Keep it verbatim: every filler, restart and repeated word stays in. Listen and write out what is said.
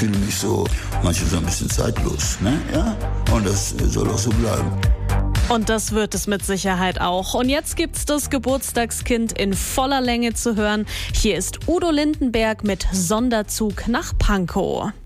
fühle mich so, manchmal so ein bisschen zeitlos, ne? Ja, und das soll auch so bleiben. Und das wird es mit Sicherheit auch. Und jetzt gibt's das Geburtstagskind in voller Länge zu hören. Hier ist Udo Lindenberg mit Sonderzug nach Pankow.